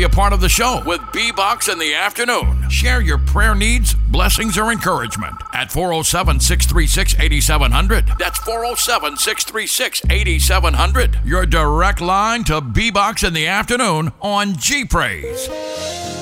a part of the show with B-Box in the Afternoon. Share your prayer needs, blessings, or encouragement at 407-636-8700. That's 407-636-8700. Your direct line to B-Box in the Afternoon on G-Praise.